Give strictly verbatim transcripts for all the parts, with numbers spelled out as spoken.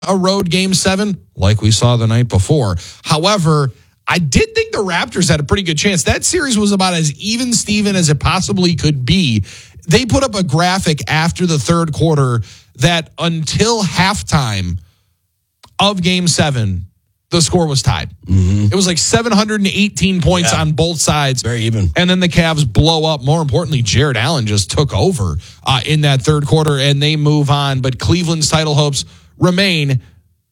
a road game seven like we saw the night before. However, I did think the Raptors had a pretty good chance. That series was about as even Steven as it possibly could be. They put up a graphic after the third quarter that until halftime of game seven, the score was tied. Mm-hmm. It was like seven hundred eighteen points yeah. on both sides. Very even. And then the Cavs blow up. More importantly, Jared Allen just took over uh, in that third quarter, and they move on. But Cleveland's title hopes remain,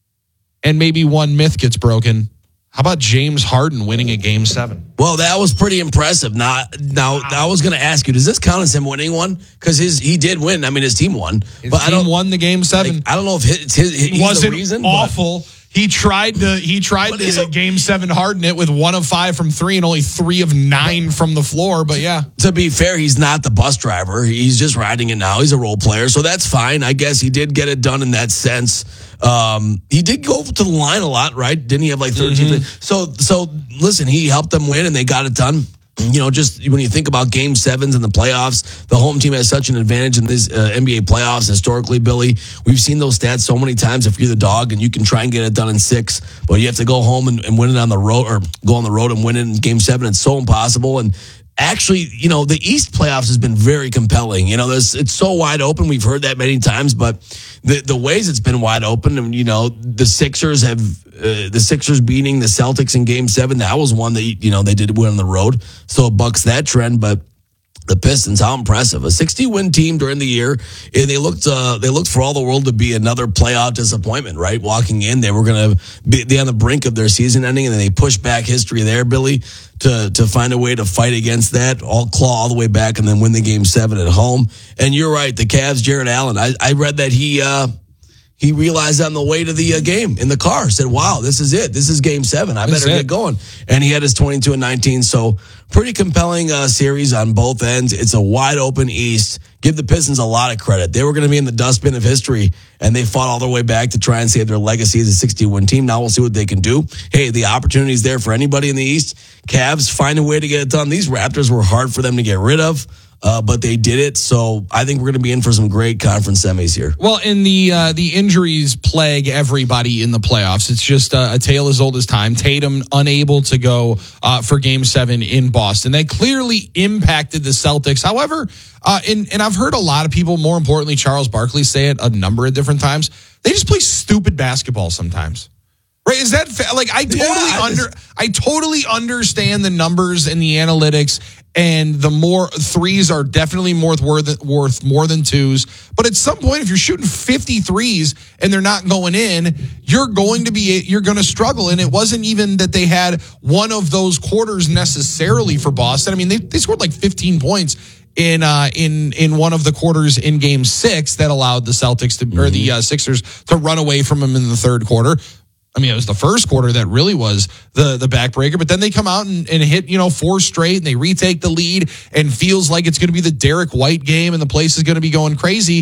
and maybe one myth gets broken. How about James Harden winning a game seven? Well, that was pretty impressive. Now, now wow. I was going to ask you, does this count as him winning one? Because his he did win. I mean, his team won. His but team I don't, won the game seven. Like, I don't know if his, his, his, he's wasn't the reason. Awful. But. He tried to he tried to a, game seven harden it with one of five from three and only three of nine from the floor. But yeah, to be fair, he's not the bus driver. He's just riding it now. He's a role player, so that's fine. I guess he did get it done in that sense. Um, he did go to the line a lot, right? Didn't he have like thirteen? Mm-hmm. So so listen, he helped them win and they got it done. You know, just when you think about game sevens in the playoffs, the home team has such an advantage in this uh, N B A playoffs historically, Billy. We've seen those stats so many times. If you're the dog and you can try and get it done in six, but you have to go home and, and win it on the road or go on the road and win it in game seven, it's so impossible. And actually, you know, the East playoffs has been very compelling. You know, there's, it's so wide open. We've heard that many times, but the the ways it's been wide open, and you know, the Sixers have uh, the Sixers beating the Celtics in Game Seven. That was one that you know they did win on the road, so it bucks that trend. But the Pistons, how impressive! A sixty-win team during the year, and they looked uh, they looked for all the world to be another playoff disappointment. Right, walking in, they were going to be on the brink of their season ending, and then they pushed back history there, Billy, to to find a way to fight against that, all claw all the way back, and then win the game seven at home. And you're right, the Cavs, Jared Allen. I, I read that he uh, he realized on the way to the uh, game in the car, said, "Wow, this is it. This is game seven. I better get going." And he had his twenty-two and nineteen. So pretty compelling uh, series on both ends. It's a wide open East. Give the Pistons a lot of credit. They were going to be in the dustbin of history, and they fought all their way back to try and save their legacy as a sixty-win team. Now we'll see what they can do. Hey, the opportunity is there for anybody in the East. Cavs find a way to get it done. These Raptors were hard for them to get rid of, uh, but they did it. So I think we're going to be in for some great conference semis here. Well, in the uh, the injuries plague everybody in the playoffs. It's just uh, a tale as old as time. Tatum unable to go uh, for Game Seven in Boston. That clearly impacted the Celtics. However, uh, in, and I've heard a lot of people, more importantly, Charles Barkley, say it a number of different times. They just play stupid basketball sometimes. Right? Is that fa- like I totally yeah, under I totally understand the numbers and the analytics, and the more threes are definitely more worth worth more than twos. But at some point, if you're shooting fifty threes and they're not going in, you're going to be you're going to struggle. And it wasn't even that they had one of those quarters necessarily for Boston. I mean, they they scored like fifteen points in uh, in in one of the quarters in Game Six that allowed the Celtics to mm-hmm. or the uh, Sixers to run away from them in the third quarter. I mean, it was the first quarter that really was the the backbreaker, but then they come out and, and hit, you know, four straight, and they retake the lead, and feels like it's going to be the Derek White game, and the place is going to be going crazy.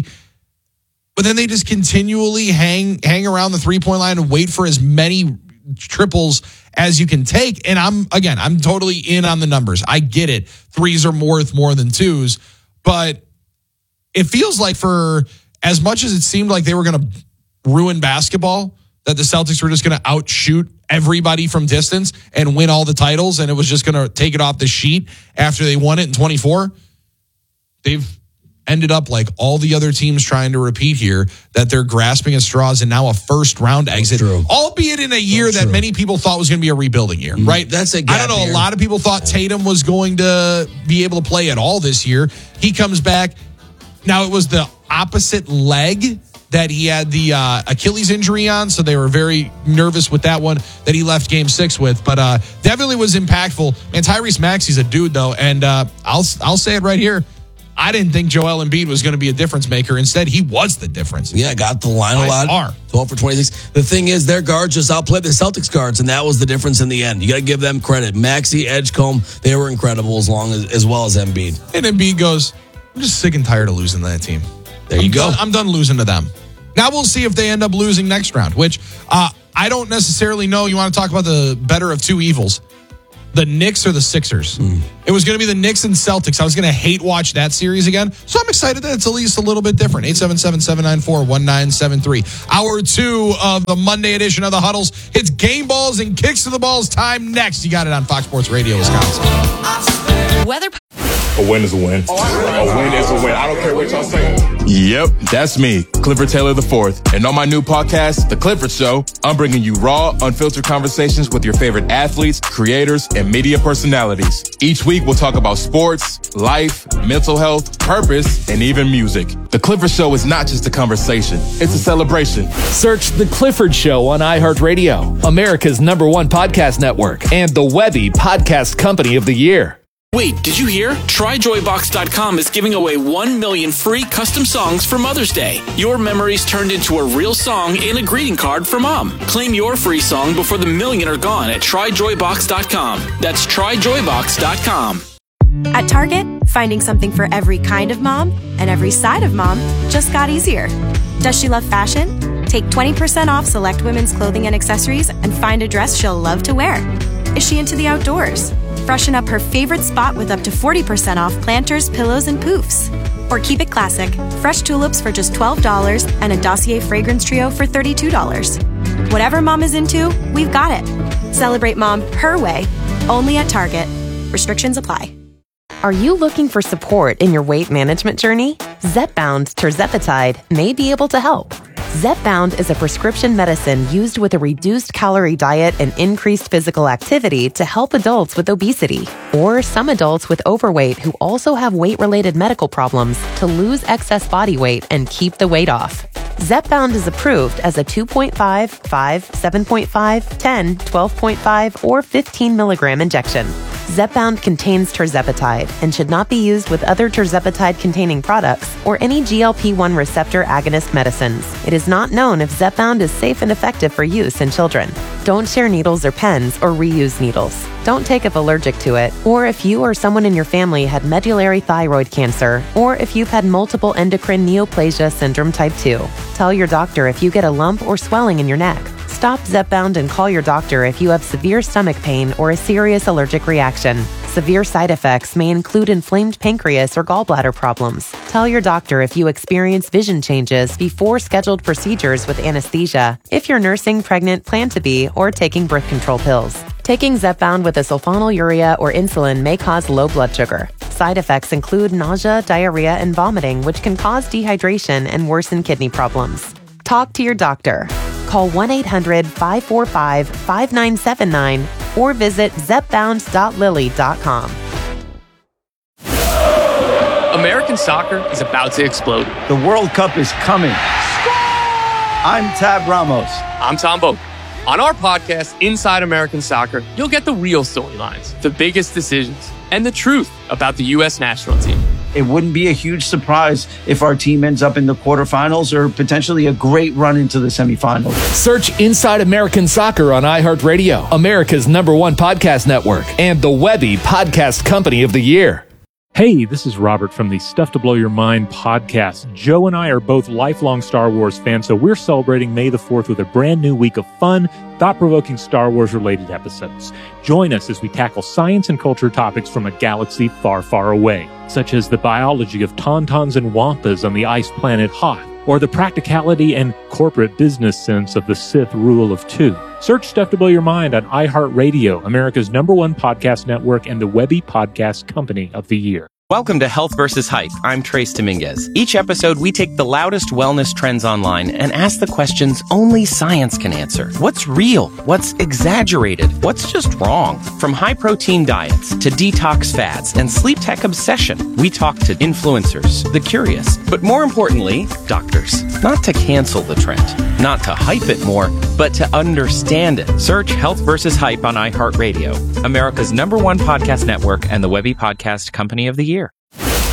But then they just continually hang hang around the three-point line and wait for as many triples as you can take. And I'm, again, I'm totally in on the numbers. I get it. Threes are worth more than twos, but it feels like for as much as it seemed like they were going to ruin basketball, that the Celtics were just going to outshoot everybody from distance and win all the titles, and it was just going to take it off the sheet after they won it in twenty-four. They've ended up like all the other teams trying to repeat here, that they're grasping at straws and now a first round exit, albeit in a year That's that true. many people thought was going to be a rebuilding year, right? That's a I don't know. year. A lot of people thought Tatum was going to be able to play at all this year. He comes back. Now it was the opposite leg that he had the uh, Achilles injury on, so they were very nervous with that one that he left Game Six with. But uh, definitely was impactful. Man, Tyrese Maxey's a dude though, and uh, I'll I'll say it right here. I didn't think Joel Embiid was going to be a difference maker. Instead, he was the difference. Yeah, got the line a lot. Far. twelve for twenty-six. The thing is, their guards just outplayed the Celtics guards, and that was the difference in the end. You got to give them credit. Maxey, Edgecombe, they were incredible as long as as well as Embiid. And Embiid goes, I'm just sick and tired of losing to that team. There you I'm go. Done, I'm done losing to them. Now we'll see if they end up losing next round, which uh, I don't necessarily know. You want to talk about the better of two evils. the Knicks or the Sixers. Mm. It was going to be the Knicks and Celtics. I was going to hate watch that series again. So I'm excited that it's at least a little bit different. eight seven seven, seven nine four, one nine seven three. Hour two of the Monday edition of the Huddles. It's game balls and kicks to the balls time next. You got it on Fox Sports Radio, Wisconsin. Weather. A win is a win. A win is a win. I don't care what y'all saying. Yep, that's me, Clifford Taylor the fourth. And on my new podcast, The Clifford Show, I'm bringing you raw, unfiltered conversations with your favorite athletes, creators, and media personalities. Each week, we'll talk about sports, life, mental health, purpose, and even music. The Clifford Show is not just a conversation. It's a celebration. Search The Clifford Show on iHeartRadio, America's number one podcast network, and the Webby Podcast Company of the Year. Wait, did you hear? Try Joy Box dot com is giving away one million free custom songs for Mother's Day. Your memories turned into a real song and a greeting card for Mom. Claim your free song before the million are gone at Try Joy Box dot com. That's Try Joy Box dot com. At Target, finding something for every kind of mom and every side of mom just got easier. Does she love fashion? Take twenty percent off select women's clothing and accessories and find a dress she'll love to wear. Is she into the outdoors? Freshen up her favorite spot with up to forty percent off planters, pillows, and poofs. Or keep it classic, fresh tulips for just twelve dollars and a Dossier fragrance trio for thirty-two dollars. Whatever mom is into, we've got it. Celebrate mom her way, only at Target. Restrictions apply. Are you looking for support in your weight management journey? Zepbound tirzepatide may be able to help. Zepbound is a prescription medicine used with a reduced calorie diet and increased physical activity to help adults with obesity or some adults with overweight who also have weight-related medical problems to lose excess body weight and keep the weight off. Zepbound is approved as a two point five, five, seven point five, ten, twelve point five, or fifteen milligram injection. Zepbound contains tirzepatide and should not be used with other tirzepatide-containing products or any G L P one receptor agonist medicines. It is not known if Zepbound is safe and effective for use in children. Don't share needles or pens or reuse needles. Don't take if allergic to it, or if you or someone in your family had medullary thyroid cancer, or if you've had multiple endocrine neoplasia syndrome type two. Tell your doctor if you get a lump or swelling in your neck. Stop Zepbound and call your doctor if you have severe stomach pain or a serious allergic reaction. Severe side effects may include inflamed pancreas or gallbladder problems. Tell your doctor if you experience vision changes before scheduled procedures with anesthesia, if you're nursing, pregnant, plan to be, or taking birth control pills. Taking Zepbound with a sulfonylurea or insulin may cause low blood sugar. Side effects include nausea, diarrhea, and vomiting, which can cause dehydration and worsen kidney problems. Talk to your doctor. Call one eight hundred, five four five, five nine seven nine or visit zepbound dot lilly dot com. American soccer is about to explode. The World Cup is coming. I'm Tab Ramos. I'm Tom Boak. On our podcast, Inside American Soccer, you'll get the real storylines, the biggest decisions, and the truth about the U S national team. It wouldn't be a huge surprise if our team ends up in the quarterfinals or potentially a great run into the semifinals. Search Inside American Soccer on iHeartRadio, America's number one podcast network, and the Webby Podcast Company of the Year. Hey, this is Robert from the Stuff to Blow Your Mind podcast. Joe and I are both lifelong Star Wars fans, so we're celebrating May the fourth with a brand new week of fun, thought-provoking Star Wars-related episodes. Join us as we tackle science and culture topics from a galaxy far, far away, such as the biology of tauntauns and wampas on the ice planet Hoth, or the practicality and corporate business sense of the Sith rule of two. Search Stuff to Blow Your Mind on iHeartRadio, America's number one podcast network, and the Webby Podcast Company of the Year. Welcome to Health versus Hype. I'm Trace Dominguez. Each episode, we take the loudest wellness trends online and ask the questions only science can answer. What's real? What's exaggerated? What's just wrong? From high-protein diets to detox fads and sleep tech obsession, we talk to influencers, the curious, but more importantly, doctors. Not to cancel the trend, not to hype it more, but to understand it. Search Health versus Hype on iHeartRadio, America's number one podcast network and the Webby Podcast Company of the Year.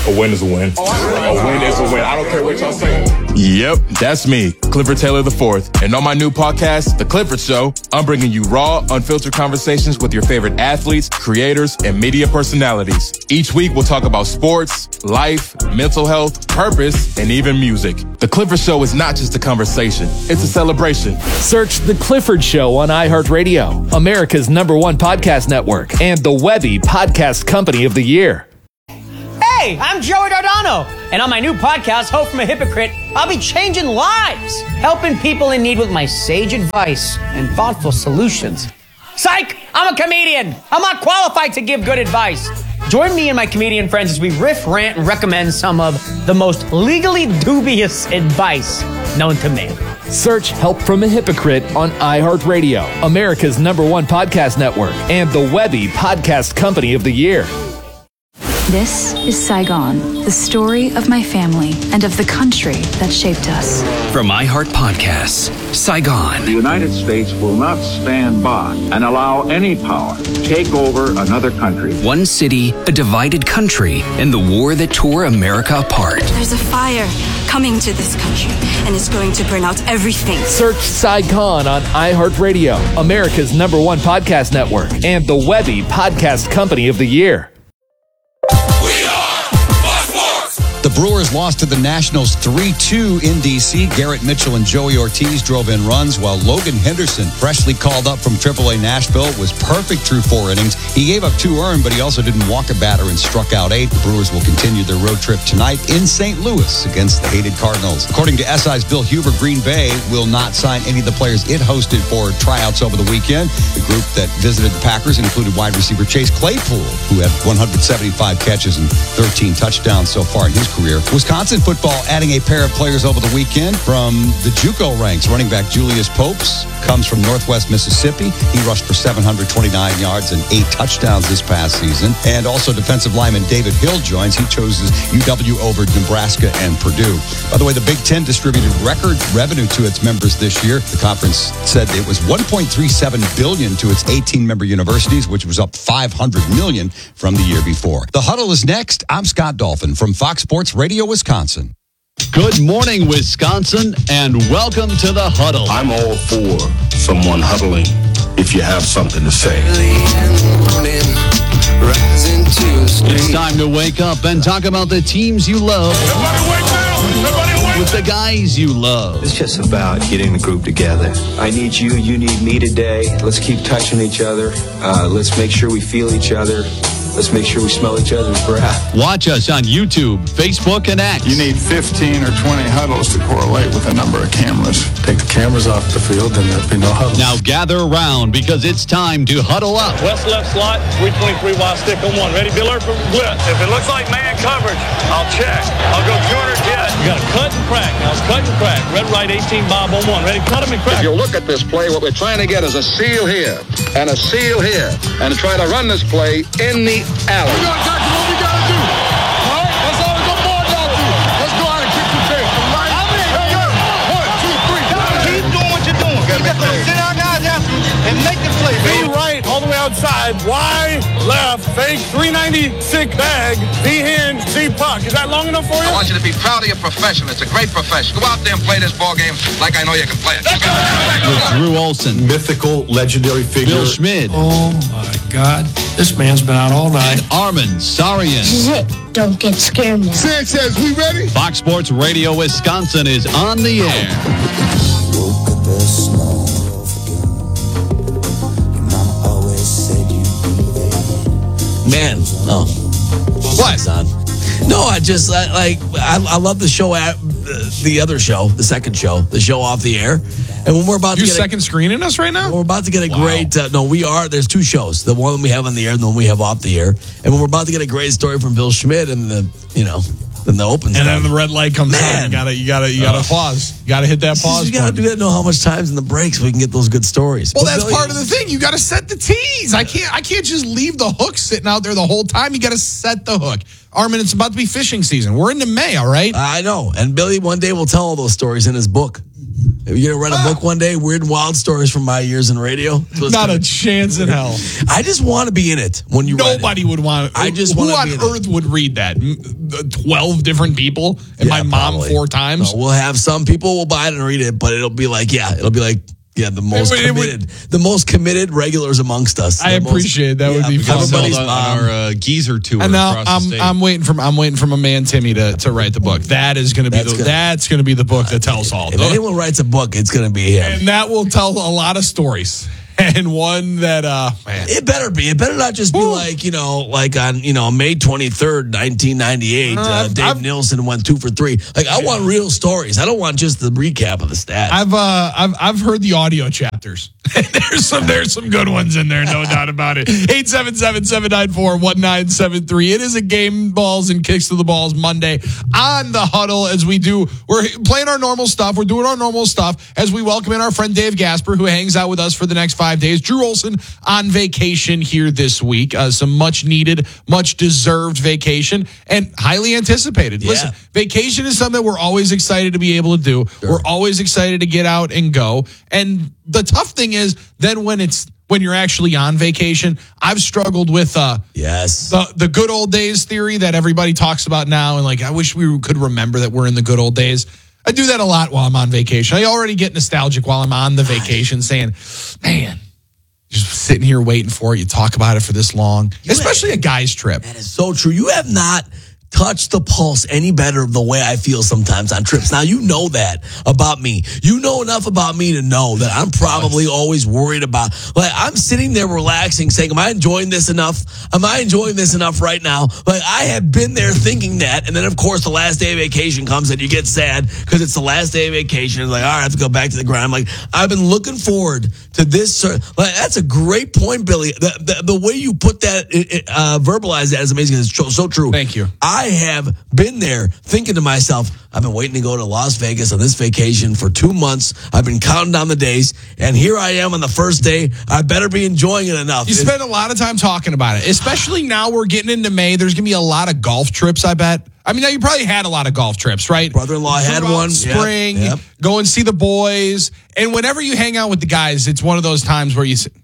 A win is a win. A win is a win. I don't care what y'all say. Yep, that's me, Clifford Taylor the fourth. And on my new podcast, The Clifford Show, I'm bringing you raw, unfiltered conversations with your favorite athletes, creators, and media personalities. Each week, we'll talk about sports, life, mental health, purpose, and even music. The Clifford Show is not just a conversation, it's a celebration. Search The Clifford Show on iHeartRadio, America's number one podcast network, and the Webby Podcast Company of the Year. Hey, I'm Joey Dardano, and on my new podcast, Hope from a Hypocrite, I'll be changing lives, helping people in need with my sage advice and thoughtful solutions. Psych! I'm a comedian. I'm not qualified to give good advice. Join me and my comedian friends as we riff, rant, and recommend some of the most legally dubious advice known to man. Search Help from a Hypocrite on iHeartRadio, America's number one podcast network, and the Webby Podcast Company of the Year. This is Saigon, the story of my family and of the country that shaped us. From iHeart Podcasts, Saigon. The United States will not stand by and allow any power to take over another country. One city, a divided country, and the war that tore America apart. There's a fire coming to this country, and it's going to burn out everything. Search Saigon on iHeartRadio, America's number one podcast network, and the Webby Podcast Company of the Year. The Brewers lost to the Nationals three two in D C Garrett Mitchell and Joey Ortiz drove in runs, while Logan Henderson, freshly called up from triple A Nashville, was perfect through four innings. He gave up two earned, but he also didn't walk a batter and struck out eight. The Brewers will continue their road trip tonight in Saint Louis against the hated Cardinals. According to S I's Bill Huber, Green Bay will not sign any of the players it hosted for tryouts over the weekend. The group that visited the Packers included wide receiver Chase Claypool, who had one hundred seventy-five catches and thirteen touchdowns so far in his career. Wisconsin football adding a pair of players over the weekend from the JUCO ranks. Running back Julius Popes comes from Northwest Mississippi. He rushed for seven hundred twenty-nine yards and eight touchdowns this past season. And also defensive lineman David Hill joins. He chose U W over Nebraska and Purdue. By the way, the Big Ten distributed record revenue to its members this year. The conference said it was one point three seven billion dollars to its eighteen member universities, which was up five hundred million dollars from the year before. The Huddle is next. I'm Scott Dolphin from Fox Sports Radio Wisconsin. Good morning, Wisconsin, and welcome to the Huddle. I'm all for someone huddling if you have something to say. It's time to wake up and talk about the teams you love. Everybody wake up! Everybody wake up! With the guys you love. It's just about getting the group together. I need you, you need me today. Let's keep touching each other. Uh, let's make sure we feel each other. Let's make sure we smell each other's breath. Watch us on YouTube, Facebook, and X. You need fifteen or twenty huddles to correlate with a number of cameras. Take the cameras off the field and there'll be no huddles. Now gather around because it's time to huddle up. West left slot, three twenty-three wide stick on one. Ready, Biller for blitz. If it looks like man coverage, I'll check. I'll go two hundred jet. You got to cut and crack. Now it's cut and crack. Red, right, eighteen, Bob on one. Ready, cut him and crack. If you look at this play, what we're trying to get is a seal here and a seal here and try to run this play in the alley. We got exactly what we got to do. All right, that's all we're going to do. Let's go out and kick the tail. Right? One, two, three. Keep doing what you're doing. You got to sit our guys after and make the play. V right, all the way outside. Y left, fake, three ninety-six bag, V hinge, Z puck. Is that long enough for you? I want you to be proud of your profession. It's a great profession. Go out there and play this ball game like I know you can play it. With Drew Olson. Mythical, legendary figure. Bill Schmid. Oh, my God. This man's been out all night. And Armin Sarian. This is it. Don't get scared now. Sanchez, we ready? Fox Sports Radio Wisconsin is on the air. Man, oh, what? On. No, I just I, like I, I love the show at the other show, the second show, the show off the air. And when we're about You're to get second a, screening us right now, we're about to get a wow. great. Uh, no, we are. There's two shows: the one we have on the air, and the one we have off the air. And when we're about to get a great story from Bill Schmid, and the you know. Then the open and stuff. then the red light comes Man. on. You gotta, you gotta, you gotta uh, pause. You gotta hit that pause. You gotta button. do that. Know how much times in the breaks we can get those good stories. Well, but that's Billy, part of the thing. You gotta set the tease. I can't, I can't just leave the hook sitting out there the whole time. You gotta set the hook. Armin, it's about to be fishing season. We're into May, all right? I know. And Billy one day will tell all those stories in his book. Are you going to write a book one day? Weird and Wild Stories from my years in radio? Not a chance in hell. I just want to be in it when you write it. Nobody would want it. I just Who want on to be in earth would read that? twelve different people? And Yeah, my mom probably. four times? No, we'll have some people will buy it and read it, but it'll be like, yeah, it'll be like, yeah, the most It would- it would- committed, the most committed regulars amongst us. I The most- appreciate it. That would yeah, be fun. everybody's on, mom. on our uh, geezer tour And now across the I'm state. I'm waiting from I'm waiting for my man Timmy to, to write the book. That is going to be That's the good. that's going to be the book that tells all. If anyone writes a book, it's going to be him. And that will tell a lot of stories. And one that uh man. It better be. It better not just be like, you know, like on, you know, May twenty-third, nineteen ninety-eight, uh, Uh, Dave I've- Nielsen went two for three. Like, I want real stories. I don't want just the recap of the stats. I've uh I've I've heard the audio chapters. there's some there's some good ones in there, no doubt about it. eight seven seven, seven nine four, one nine seven three. It is a Game Balls and Kicks to the Balls Monday on the Huddle as we do. We're playing our normal stuff. We're doing our normal stuff as we welcome in our friend Dave Gasper, who hangs out with us for the next five days. Drew Olson on vacation here this week. Uh, some much needed, much deserved vacation and highly anticipated. Yeah. Listen, vacation is something we're always excited to be able to do. Sure. We're always excited to get out and go. And the tough thing is then when it's when you're actually on vacation, I've struggled with uh yes. the the good old days theory that everybody talks about now, and like I wish we could remember that we're in the good old days. I do that a lot while I'm on vacation. I already get nostalgic while I'm on the vacation, saying, "Man, just sitting here waiting for it. You talk about it for this long, especially a guy's trip." That is so true. You have not touched the pulse any better the way I feel sometimes on trips. Now, you know that about me. You know enough about me to know that I'm probably always worried about, like, I'm sitting there relaxing, saying, am I enjoying this enough? Am I enjoying this enough right now? Like, I have been there thinking that. And then, of course, the last day of vacation comes and you get sad because it's the last day of vacation. It's like, all right, I have to go back to the grind. I'm like, I've been looking forward to this. Like, that's a great point, Billy. The, the, the way you put that, uh, verbalize that is amazing. It's so, so true. Thank you. I have been there thinking to myself, I've been waiting to go to Las Vegas on this vacation for two months. I've been counting down the days, and here I am on the first day. I better be enjoying it enough. You spend a lot of time talking about it, especially now we're getting into May. There's going to be a lot of golf trips, I bet. I mean, now you probably had a lot of golf trips, right? Brother-in-law had Throughout one. Spring, Yep, yep. go and see the boys. And whenever you hang out with the guys, it's one of those times where you say,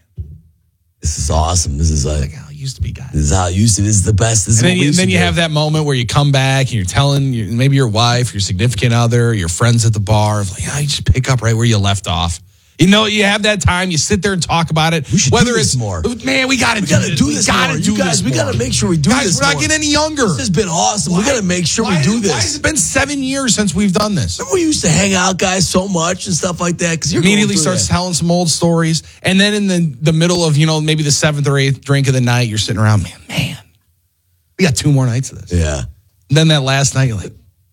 This is awesome. This is like, how it used to be, guys. This is how it used to. This is the best. This is And what then, we you, used and then to you do. have that moment where you come back and you're telling your, maybe your wife, your significant other, your friends at the bar, of like, oh, you just pick up right where you left off. You know, you have that time. You sit there and talk about it. We should Whether do this it's more. Man, we got to We do got to this. do We this gotta more. do You guys, this we got to more. make sure we do Guys, this we're not more. getting any younger. This has been awesome. Why- we got to make sure why- we do this. Why has it been seven years since we've done this? Remember we used to hang out, guys, so much and stuff like that? Because you're Immediately going through starts that. telling some old stories. And then in the, the middle of, you know, maybe the seventh or eighth drink of the night, you're sitting around, man, man, we got two more nights of this. Yeah. And then that last night, you're like,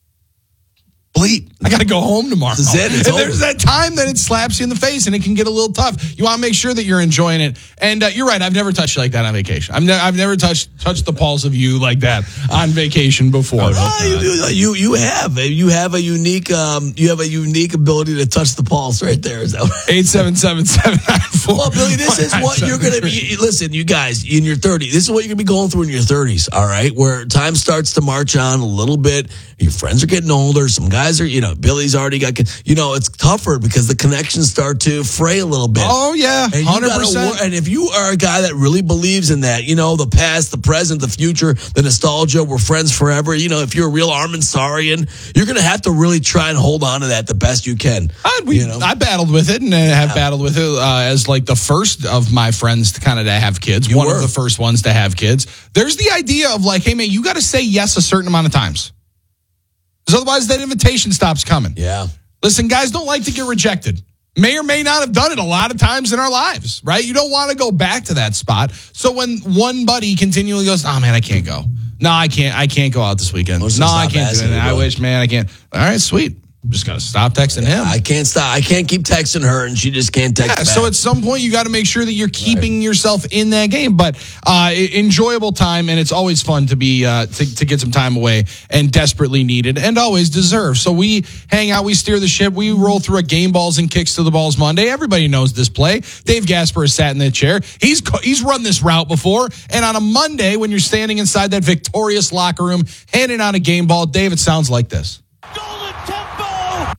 bleep, I got to go home tomorrow. This is it. It's and over. there's that time that it slaps you in the face and it can get a little tough. You want to make sure that you're enjoying it. And uh, you're right. I've never touched you like that on vacation. I've, ne- I've never touched touched the pulse of you like that on vacation before. Oh, you, you you have you have a unique um you have a unique ability to touch the pulse right there. Is that right? eight seven seven, seven nine four. Well, Billy, this is what you're going to be. Listen, you guys, in your thirties, this is what you're going to be going through in your thirties, all right? Where time starts to march on a little bit. Your friends are getting older. Some guys are, you know, Billy's already got, you know, it's tougher because the connections start to fray a little bit. Oh, yeah, And, you one hundred gotta percent. wor- and if you are a guy that really believes in that, you know, the past, the present, the future, the nostalgia, we're friends forever. You know, if you're a real Armansarian, you're going to have to really try and hold on to that the best you can. I, we, you know? I battled with it and I have battled with it uh, as like the first of my friends to kind of to have kids. You one were. of the first ones to have kids. There's the idea of like, hey man, you got to say yes a certain amount of times. Because otherwise that invitation stops coming. Yeah. Listen, guys don't like to get rejected. May or may not have done it a lot of times in our lives, right? You don't want to go back to that spot. So when one buddy continually goes, oh man, I can't go. No, I can't. I can't go out this weekend. Most No, of us I not can't do asking it. to I go. wish, man, I can't. All right, sweet. Just got to stop texting him. I can't stop. I can't keep texting her, and she just can't text Yeah, back. so at some point you got to make sure that you're keeping yourself in that game. But uh, e- enjoyable time, and it's always fun to be uh, to, to get some time away, and desperately needed, and always deserved. So we hang out, we steer the ship, we roll through a Game Balls and Kicks to the Balls Monday. Everybody knows this play. Dave Gasper has sat in that chair. He's co- he's run this route before, and on a Monday when you're standing inside that victorious locker room, handing out a game ball, Dave, it sounds like this.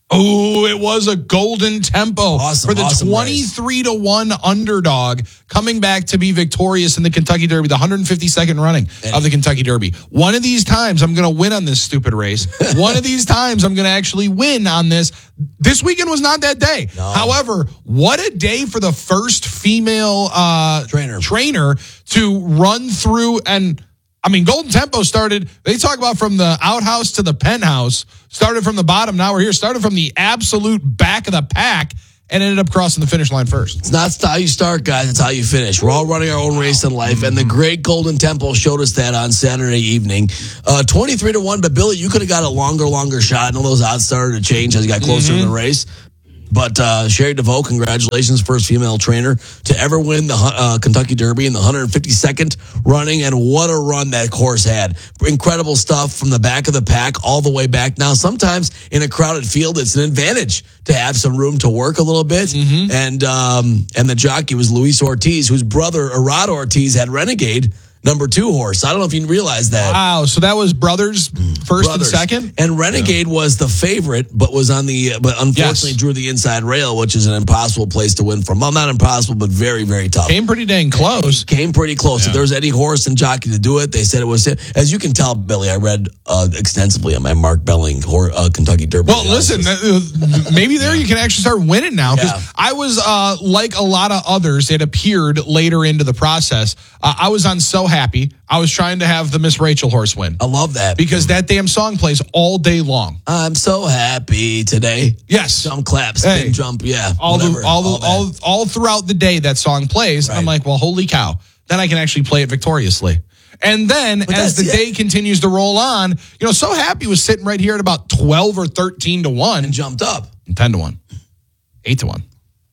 Oh, it was a golden tempo awesome, for the awesome twenty-three to one underdog coming back to be victorious in the Kentucky Derby, the one hundred fifty-second running of the Kentucky Derby. One of these times, I'm going to win on this stupid race. One of these times, I'm going to actually win on this. This weekend was not that day. No. However, what a day for the first female uh, trainer trainer to run through and. I mean, Golden Tempo started, they talk about from the outhouse to the penthouse, started from the bottom, now we're here, started from the absolute back of the pack, and ended up crossing the finish line first. It's not how you start, guys. It's how you finish. We're all running our own race in life, and the great Golden Tempo showed us that on Saturday evening. Uh, twenty-three to one, but Billy, you could have got a longer, longer shot, and all those odds started to change as you got closer mm-hmm. to the race. But uh, Sherry DeVoe, congratulations, first female trainer to ever win the uh, Kentucky Derby in the one hundred fifty-second running, and what a run that horse had. Incredible stuff from the back of the pack all the way back. Now, sometimes in a crowded field, it's an advantage to have some room to work a little bit. Mm-hmm. And um, and the jockey was Luis Ortiz, whose brother, Arad Ortiz, had Renegade, number two horse. I don't know if you realize that. Wow, so that was brothers first brothers. and second? And Renegade yeah. was the favorite, but was on the, but unfortunately yes. drew the inside rail, which is an impossible place to win from. Well, not impossible, but very, very tough. Came pretty dang close. Came pretty close. Yeah. If there was any horse and jockey to do it, they said it was, as you can tell, Billy, I read uh, extensively on my Mark Belling uh, Kentucky Derby. Well, listen, uh, maybe there you can actually start winning now, because yeah. I was, uh, like a lot of others, it appeared later into the process, uh, I was on So Happy. I was trying to have the Miss Rachel horse win. I love that. Because that damn song plays all day long. I'm so happy today. Yes. Jump, clap, spin, hey. jump, yeah. All whatever, the, all, all, the, all, all throughout the day that song plays. Right. I'm like, well, holy cow. Then I can actually play it victoriously. And then but as the day continues to roll on, you know, So Happy was sitting right here at about twelve or thirteen to one. And jumped up. ten to one. eight to one.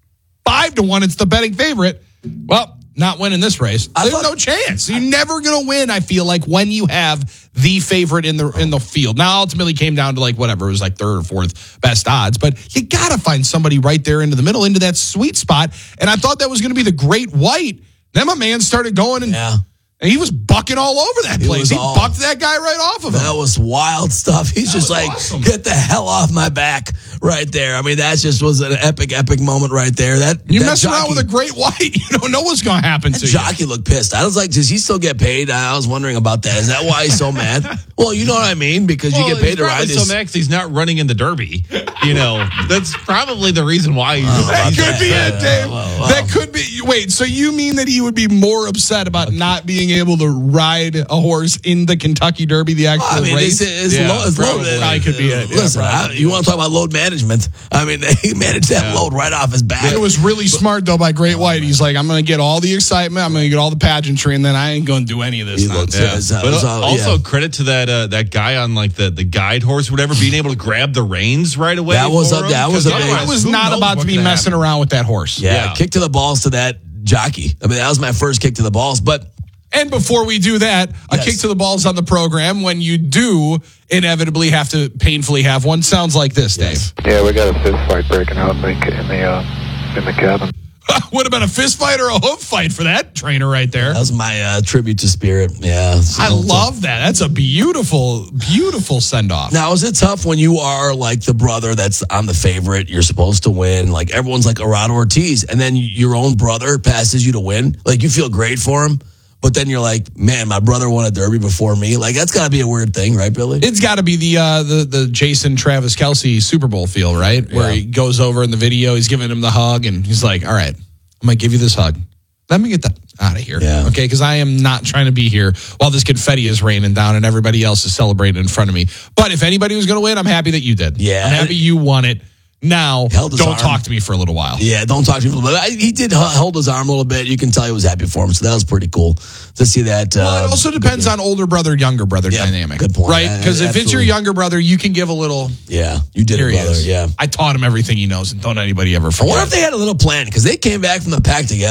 five to one. It's the betting favorite. Well, not winning this race. There's thought, no chance. You're never going to win, I feel like, when you have the favorite in the in the field. Now, ultimately came down to like whatever. It was like third or fourth best odds. But you got to find somebody right there into the middle, into that sweet spot. And I thought that was going to be the Great White. Then my man started going and... Yeah. And he was bucking all over that place. He all, bucked that guy right off of him. That was wild stuff. He's that just like, awesome. Get the hell off my back right there. I mean, that just was an epic, epic moment right there. That You that mess jockey, around with a Great White, you don't know what's going to happen to you. Jockey looked pissed. I was like, does he still get paid? I was wondering about that. Is that why he's so mad? Well, you know what I mean? Because well, you get paid to ride this. So mad he's not running in the Derby. You know, that's probably the reason why he's oh, That could that. be it, Dave. Well, well, that could be. Wait, so you mean that he would be more upset about okay. not being able to ride a horse in the Kentucky Derby, the actual well, I mean, race? It's, it's yeah, low, it's probably, low, probably could be it. Listen, yeah, I, you want to talk about load management? I mean, he managed that yeah. load right off his back. It was really but, smart, though, by Great White. He's like, I'm going to get all the excitement, I'm going to get all the pageantry, and then I ain't going to do any of this. Yeah. Uh, but uh, also, yeah. credit to that uh, that guy on like the, the guide horse, whatever, being able to grab the reins right away. That was a, that was a big. I was not about to be messing happen. around with that horse. Yeah, yeah, kick to the balls to that jockey. I mean, that was my first kick to the balls, but. And before we do that, a yes. kick to the balls on the program when you do inevitably have to painfully have one. Sounds like this, yes. Dave. Yeah, we got a fist fight breaking out in the, in the, uh, in the cabin. Would have been a fist fight or a hoof fight for that trainer right there. That was my uh, tribute to Spirit. Yeah. So I love that. That's a beautiful, beautiful send-off. Now, is it tough when you are like the brother that's on the favorite, you're supposed to win, like everyone's like Arad Ortiz, and then your own brother passes you to win? Like you feel great for him? But then you're like, man, my brother won a Derby before me. Like, that's got to be a weird thing, right, Billy? It's got to be the uh, the the Jason Travis Kelce Super Bowl feel, right? Where yeah. he goes over in the video, he's giving him the hug, and he's like, all right, I'm going to give you this hug. Let me get that out of here, yeah. okay? Because I am not trying to be here while this confetti is raining down and everybody else is celebrating in front of me. But if anybody was going to win, I'm happy that you did. Yeah. I'm happy you won it. Now, don't arm. talk to me for a little while. Yeah, don't talk to me for a little bit. He did hold his arm a little bit. You can tell he was happy for him, so that was pretty cool to see that. Uh, well, it also depends on older brother, younger brother yeah, dynamic. Good point. Right? Because if it's your younger brother, you can give a little. Yeah, you did it, brother. Yeah. I taught him everything he knows, and don't anybody ever forget. I wonder if they had a little plan, because they came back from the pack together.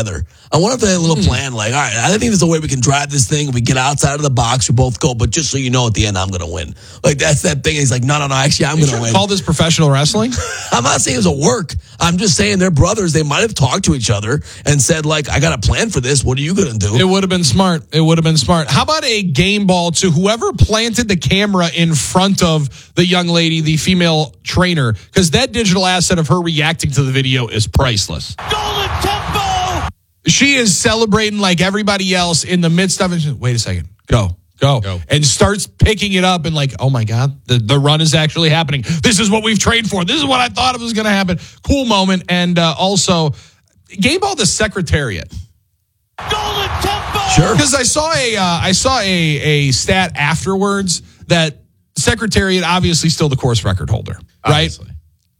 I wonder if they had a little mm. plan, like, all right, I think there's a way we can drive this thing. We get outside of the box, we both go, but just so you know, at the end, I'm going to win. Like, that's that thing. He's like, no, no, no, actually, I'm going to win. Call this professional wrestling? I'm not saying it was a work. I'm just saying they're brothers. They might have talked to each other and said, like, I got a plan for this. What are you going to do? It would have been smart. It would have been smart. How about a game ball to whoever planted the camera in front of the young lady, the female trainer, because that digital asset of her reacting to the video is priceless. Golden Tempo! She is celebrating like everybody else in the midst of it. Wait a second. Go. Go. Go. And starts picking it up and like, oh my God, the, the run is actually happening. This is what we've trained for. This is what I thought it was going to happen. Cool moment. And uh, also, game ball the Secretariat. Golden Tempo! Sure. Because I saw a uh, I saw a, a stat afterwards that Secretariat obviously still the course record holder, right? Obviously.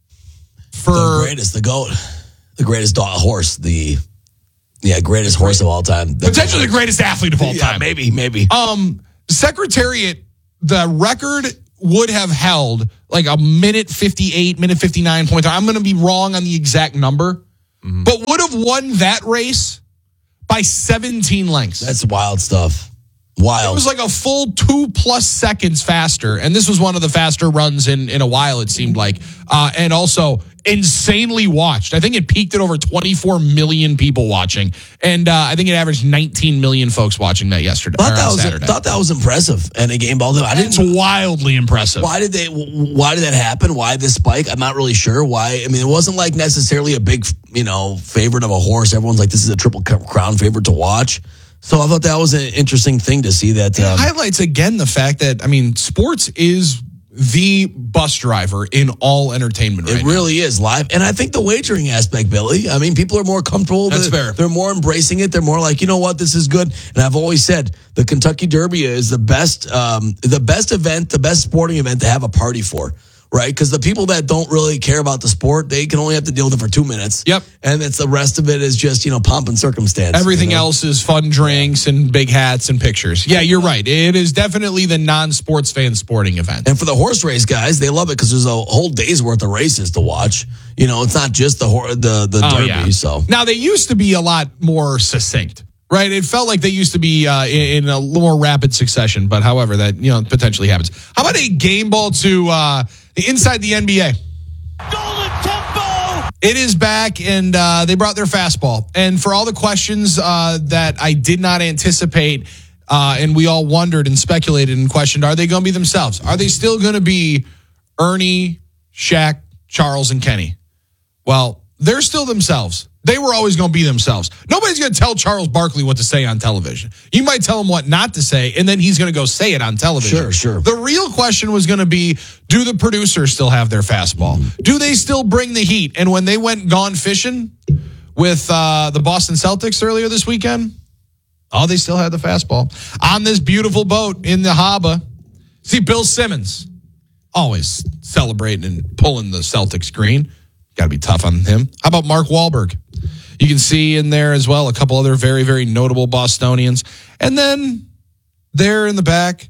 For the greatest, the GOAT, the greatest dog, horse, the yeah, greatest horse of all time. The potentially the greatest athlete of all yeah, time. Maybe, maybe. Um, Secretariat, the record would have held like a minute fifty-eight, minute fifty-nine point. I'm going to be wrong on the exact number, mm-hmm. but would have won that race by seventeen lengths. That's wild stuff. Wild. It was like a full two plus seconds faster. And this was one of the faster runs in, in a while, it seemed like. Uh, and also insanely watched. I think it peaked at over twenty-four million people watching. And uh, I think it averaged nineteen million folks watching that yesterday. Thought that, on was, Saturday. thought that was impressive. And a game ball. I didn't, it's wildly impressive. Why did they, why did that happen? Why this spike? I'm not really sure why. I mean, it wasn't like necessarily a big, you know, favorite of a horse. Everyone's like, this is a Triple Crown favorite to watch. So I thought that was an interesting thing to see that. Um, it highlights again the fact that, I mean, sports is the bus driver in all entertainment right It really now. is live. And I think the wagering aspect, Billy, I mean, people are more comfortable. That's they're, fair. They're more embracing it. They're more like, you know what, this is good. And I've always said the Kentucky Derby is the best, um, the best event, the best sporting event to have a party for. Right? Because the people that don't really care about the sport, they can only have to deal with it for two minutes. Yep. And it's the rest of it is just, you know, pomp and circumstance. Everything you know? else is fun drinks and big hats and pictures. Yeah, you're right. It is definitely the non-sports fan sporting event. And for the horse race guys, they love it because there's a whole day's worth of races to watch. You know, it's not just the hor- the, the oh, Derby. Yeah. So now they used to be a lot more succinct. Right, it felt like they used to be uh, in, in a little more rapid succession, but however, that you know potentially happens. How about a game ball to uh, inside the N B A? Golden Tempo! It is back, and uh, they brought their fastball. And for all the questions uh, that I did not anticipate, uh, and we all wondered and speculated and questioned, are they going to be themselves? Are they still going to be Ernie, Shaq, Charles, and Kenny? Well, they're still themselves. They were always going to be themselves. Nobody's going to tell Charles Barkley what to say on television. You might tell him what not to say, and then he's going to go say it on television. Sure, sure. The real question was going to be, do the producers still have their fastball? Mm. Do they still bring the heat? And when they went gone fishing with uh, the Boston Celtics earlier this weekend, oh, they still had the fastball. On this beautiful boat in the harbor, see Bill Simmons, always celebrating and pulling the Celtics green. Got to be tough on him. How about Mark Wahlberg? You can see in there as well a couple other very, very notable Bostonians. And then there in the back,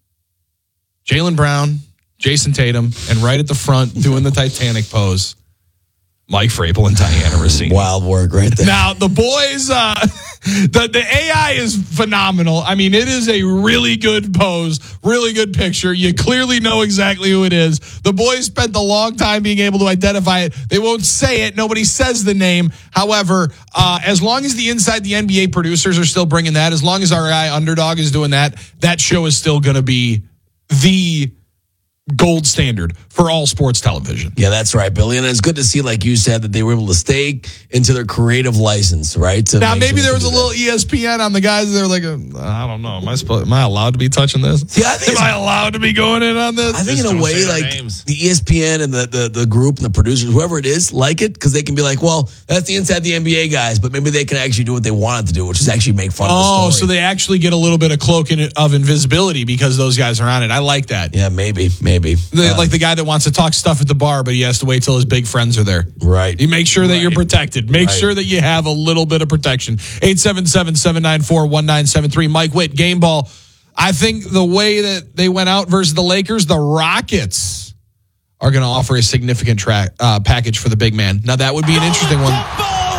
Jaylen Brown, Jason Tatum, and right at the front doing the Titanic pose, Mike Vrabel and Diana Rossini. Wild work right there. Now, the boys, uh, the, the A I is phenomenal. I mean, it is a really good pose, really good picture. You clearly know exactly who it is. The boys spent a long time being able to identify it. They won't say it. Nobody says the name. However, uh, as long as the Inside the N B A producers are still bringing that, as long as our guy Underdog is doing that, that show is still going to be the gold standard for all sports television. Yeah, that's right, Billy. And it's good to see, like you said, that they were able to stay into their creative license, right? To now, maybe sure there was a that. little E S P N on the guys. They were like, I don't know. Am I supposed, am I allowed to be touching this? See, I think am I allowed to be going in on this? I think Just in a way, like names. the E S P N and the, the, the group and the producers, whoever it is, like it because they can be like, well, that's the Inside the N B A guys, but maybe they can actually do what they wanted to do, which is actually make fun oh, of the story. so they actually get a little bit of cloak in, of invisibility because those guys are on it. I like that. Yeah, maybe, maybe. The, uh, like the guy that wants to talk stuff at the bar, but he has to wait till his big friends are there. Right. You make sure that right. you're protected. Make right. sure that you have a little bit of protection. eight seven seven, seven nine four, one nine seven three. Mike Witt, game ball. I think the way that they went out versus the Lakers, the Rockets are going to offer a significant track, uh, package for the big man. Now, that would be an interesting one.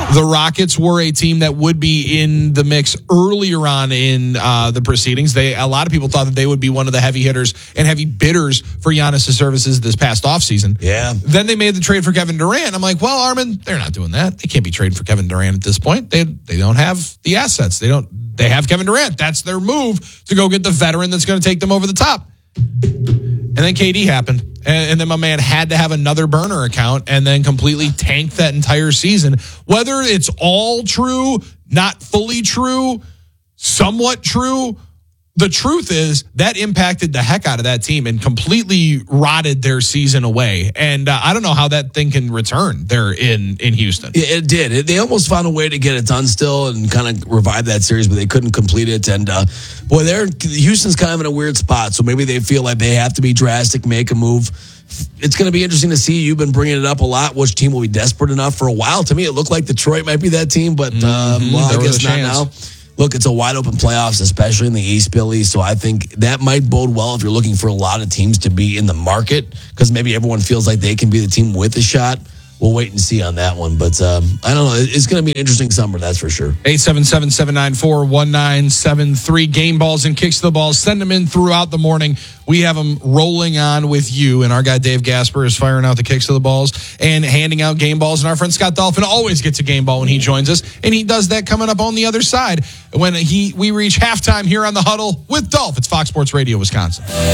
The Rockets were a team that would be in the mix earlier on in uh, the proceedings. They a lot of people thought that they would be one of the heavy hitters and heavy bidders for Giannis' services this past offseason. Yeah. Then they made the trade for Kevin Durant. I'm like, well, Armin, they're not doing that. They can't be trading for Kevin Durant at this point. They they don't have the assets. They don't. They have Kevin Durant. That's their move to go get the veteran that's going to take them over the top. And then K D happened. And, and then my man had to have another burner account and then completely tanked that entire season. Whether it's all true, not fully true, somewhat true, the truth is that impacted the heck out of that team and completely rotted their season away. And uh, I don't know how that thing can return there in, in Houston. Yeah, it did. It, they almost found a way to get it done still and kind of revive that series, but they couldn't complete it. And uh, boy, they're Houston's kind of in a weird spot. So maybe they feel like they have to be drastic, make a move. It's going to be interesting to see. You've been bringing it up a lot. Which team will be desperate enough? For a while, to me, it looked like Detroit might be that team, but uh, mm-hmm. well, there I guess not chance. now. Look, it's a wide open playoffs, especially in the East, Billy. So I think that might bode well if you're looking for a lot of teams to be in the market, because maybe everyone feels like they can be the team with a shot. We'll wait and see on that one. But um, I don't know. It's going to be an interesting summer, that's for sure. eight seven seven, seven nine four, one nine seven three. Game balls and kicks to the balls. Send them in throughout the morning. We have them rolling on with you. And our guy Dave Gasper is firing out the kicks to the balls and handing out game balls. And our friend Scott Dolphin always gets a game ball when he joins us. And he does that coming up on the other side when he we reach halftime here on The Huddle with Dolph. It's Fox Sports Radio, Wisconsin.